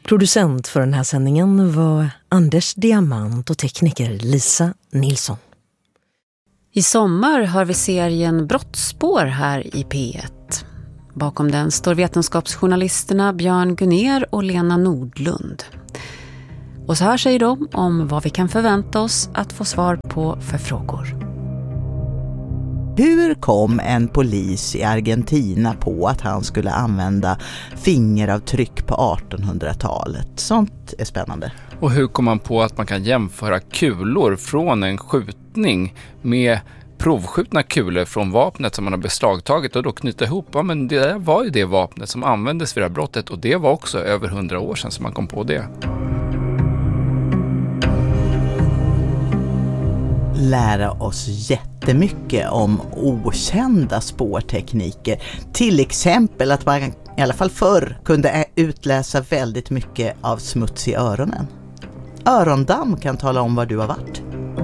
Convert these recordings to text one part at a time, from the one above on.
Producent för den här sändningen var Anders Diamant och tekniker Lisa Nilsson. I sommar har vi serien Brottsspår här i P1. Bakom den står vetenskapsjournalisterna Björn Gunnér och Lena Nordlund. Och så här säger de om vad vi kan förvänta oss att få svar på för frågor. Hur kom en polis i Argentina på att han skulle använda fingeravtryck på 1800-talet? Sånt är spännande. Och hur kom man på att man kan jämföra kulor från en skjutning med provskjutna kulor från vapnet som man har beslagtagit och då knyta ihop? Ja, men det där var ju det vapnet som användes vid det här brottet och det var också över 100 år sedan som man kom på det. Lära oss jättemycket om okända spårtekniker. Till exempel att man i alla fall förr kunde utläsa väldigt mycket av smuts i öronen. Örondamm kan tala om var du har varit.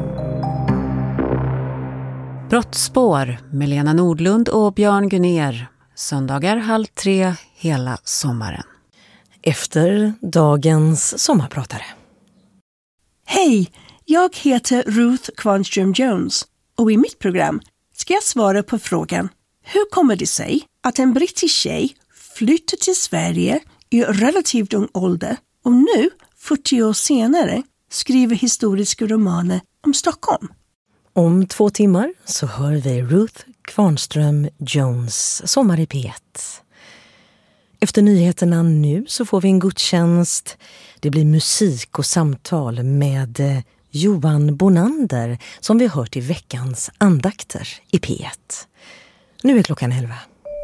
Brottsspår med Lena Nordlund och Björn Gunnér. Söndagar 14:30 hela sommaren. Efter dagens sommarpratare. Hej, jag heter Ruth Kvarnström Jones och i mitt program ska jag svara på frågan: hur kommer det sig att en brittisk tjej flyttar till Sverige i relativt ung ålder och nu, 40 år senare, skriver historiska romaner om Stockholm? Om 2 timmar så hör vi Ruth Kvarnström Jones sommar i P1. Efter nyheterna nu så får vi en gudstjänst. Det blir musik och samtal med Johan Bonander som vi hört i veckans andakter i P1. Nu är klockan 11.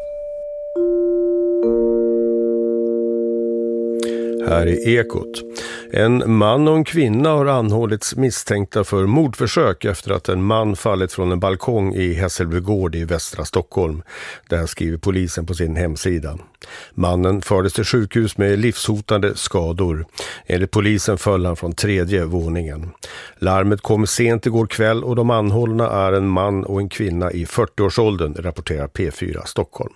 Här är Ekot. En man och en kvinna har anhållits misstänkta för mordförsök efter att en man fallit från en balkong i Hässelbygård i västra Stockholm. Det här skriver polisen på sin hemsida. Mannen fördes till sjukhus med livshotande skador. Enligt polisen föll han från 3:e våningen. Larmet kom sent igår kväll och de anhållna är en man och en kvinna i 40-årsåldern, rapporterar P4 Stockholm.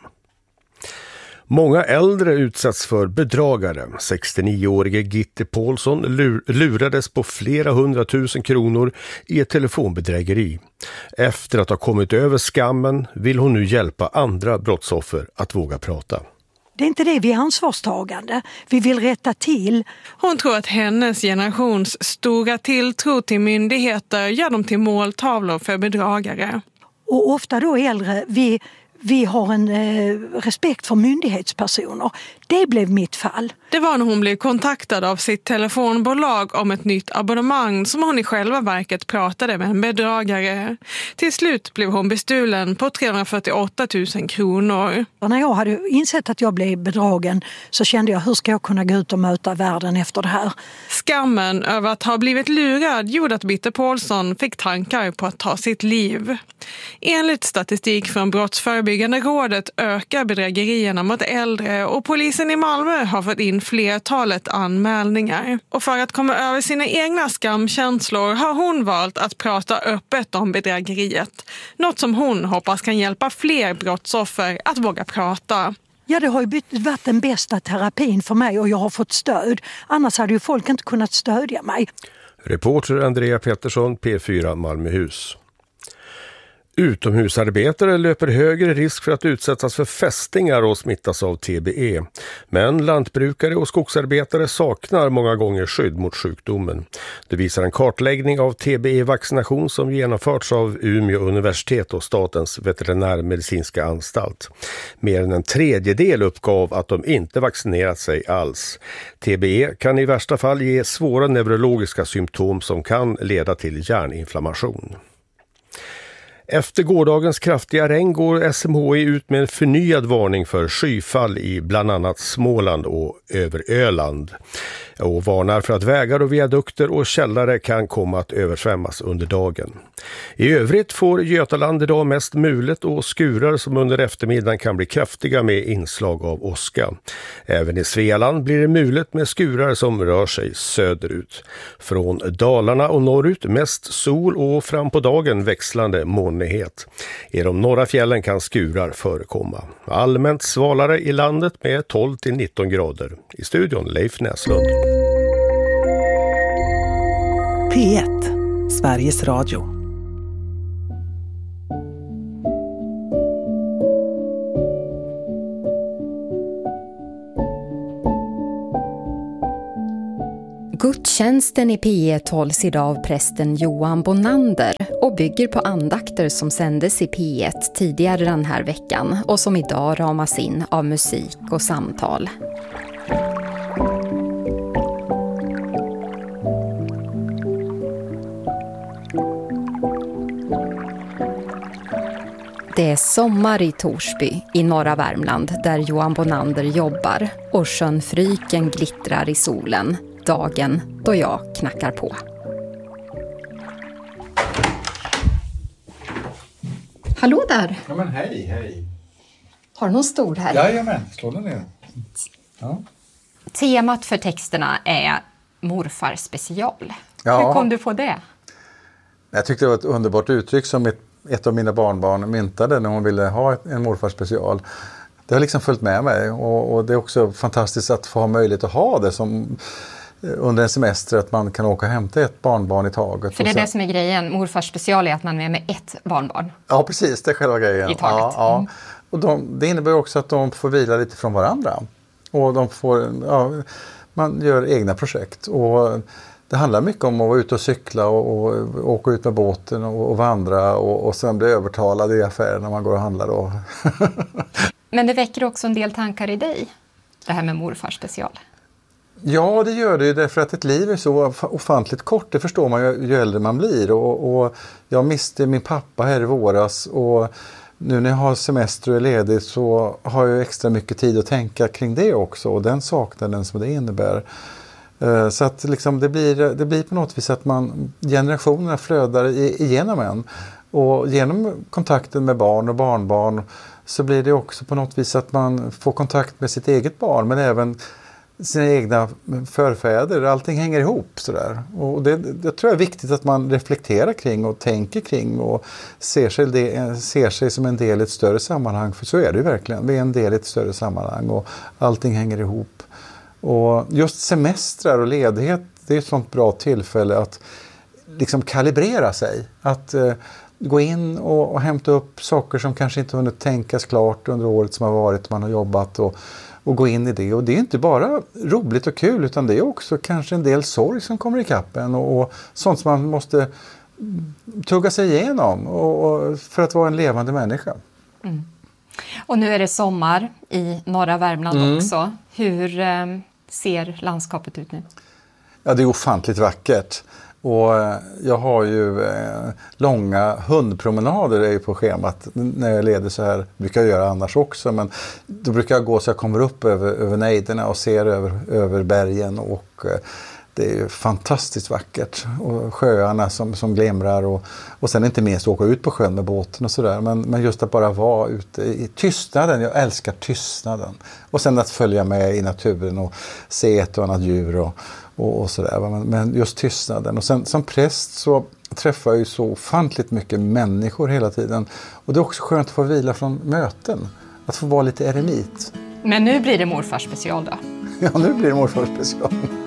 Många äldre utsätts för bedragare. 69-årige Gitte Paulsson lurades på flera 100 000 kronor i ett telefonbedrägeri. Efter att ha kommit över skammen vill hon nu hjälpa andra brottsoffer att våga prata. Det är inte det, vi är ansvarstagande. Vi vill rätta till. Hon tror att hennes generations stora tilltro till myndigheter gör dem till måltavlor för bedragare. Och ofta då äldre, vi har en respekt för myndighetspersoner. Det blev mitt fall. Det var när hon blev kontaktad av sitt telefonbolag om ett nytt abonnemang som hon i själva verket pratade med en bedragare. Till slut blev hon bestulen på 348 000 kronor. När jag hade insett att jag blev bedragen så kände jag, hur ska jag kunna gå ut och möta världen efter det här? Skammen över att ha blivit lurad gjorde att Gitte Paulsson fick tankar på att ta sitt liv. Enligt statistik från Brottsförebyggande rådet ökar bedrägerierna mot äldre och polisen i Malmö har fått in flertalet anmälningar. Och för att komma över sina egna skamkänslor har hon valt att prata öppet om bedrägeriet. Något som hon hoppas kan hjälpa fler brottsoffer att våga prata. Ja, det har ju varit den bästa terapin för mig och jag har fått stöd. Annars hade ju folk inte kunnat stödja mig. Reporter Andrea Pettersson, P4 Malmöhus. Utomhusarbetare löper högre risk för att utsättas för fästingar och smittas av TBE. Men lantbrukare och skogsarbetare saknar många gånger skydd mot sjukdomen. Det visar en kartläggning av TBE-vaccination som genomförts av Umeå universitet och Statens veterinärmedicinska anstalt. Mer än en tredjedel uppgav att de inte vaccinerat sig alls. TBE kan i värsta fall ge svåra neurologiska symptom som kan leda till hjärninflammation. Efter gårdagens kraftiga regn går SMHI ut med en förnyad varning för skyfall i bland annat Småland och över Öland. Och varnar för att vägar och viadukter och källare kan komma att översvämmas under dagen. I övrigt får Götaland idag mest mulet och skurar som under eftermiddagen kan bli kraftiga med inslag av åska. Även i Svealand blir det mulet med skurar som rör sig söderut. Från Dalarna och norrut mest sol och fram på dagen växlande molnigt. molnighet. I de norra fjällen kan skurar förekomma. Allmänt svalare i landet med 12-19 grader. I studion Leif Näslund. P1, Sveriges Radio. Gudstjänsten i P1 hålls idag av prästen Johan Bonander och bygger på andakter som sändes i P1 tidigare den här veckan och som idag ramas in av musik och samtal. Det är sommar i Torsby i norra Värmland där Johan Bonander jobbar och sjön Fryken glittrar i solen. Dagen då jag knackar på. Hallå där! Ja men hej! Har du någon stol här? Jajamän, slå den ner. Ja. Temat för texterna är morfar special. Ja. Hur kom du på det? Jag tyckte det var ett underbart uttryck som ett av mina barnbarn myntade när hon ville ha en morfar special. Det har liksom följt med mig och det är också fantastiskt att få ha möjlighet att ha det som under en semester, att man kan åka och hämta ett barnbarn i taget. För det är det som är grejen, morfars special är att man är med ett barnbarn. Ja precis, det är själva grejen. I taget. Ja. Och det innebär också att de får vila lite från varandra. Och de får, man gör egna projekt och det handlar mycket om att vara ute och cykla och åka ut med båten och vandra och sen bli övertalad i affären när man går och handlar då. Men det väcker också en del tankar i dig, det här med morfars special. Ja, det gör det ju därför att ett liv är så ofantligt kort. Det förstår man ju äldre man blir. Och jag miste min pappa här i våras och nu när jag har semester och är ledig så har jag extra mycket tid att tänka kring det också. Och den saknaden som det innebär. Så att liksom det blir på något vis att generationerna flödar igenom en. Och genom kontakten med barn och barnbarn så blir det också på något vis att man får kontakt med sitt eget barn men även sina egna förfäder. Allting hänger ihop sådär. Och det tror jag är viktigt att man reflekterar kring och tänker kring och ser sig som en del i ett större sammanhang. För så är det ju verkligen. Vi är en del i ett större sammanhang och allting hänger ihop. Och just semestrar och ledighet, det är ett sånt bra tillfälle att liksom kalibrera sig. Att gå in och hämta upp saker som kanske inte hunnit tänkas klart under året som har varit. Man har jobbat och gå in i det. Och det är inte bara roligt och kul utan det är också kanske en del sorg som kommer i kappen och sånt som man måste tugga sig igenom och för att vara en levande människa. Mm. Och nu är det sommar i norra Värmland också. Hur ser landskapet ut nu? Ja, det är ofantligt vackert. Och jag har ju långa hundpromenader är ju på schemat när jag leder så här. Brukar jag göra annars också, men då brukar jag gå så jag kommer upp över nejderna och ser över bergen och det är fantastiskt vackert. Och sjöarna som glimrar och sen inte minst åka ut på sjön med båten och sådär. Men just att bara vara ute i tystnaden, jag älskar tystnaden. Och sen att följa med i naturen och se ett och annat djur och sådär. Men just tystnaden. Och sen som präst så träffar jag ju så ofantligt mycket människor hela tiden. Och det är också skönt att få vila från möten. Att få vara lite eremit. Men nu blir det morfars special då? Ja, nu blir det morfars special.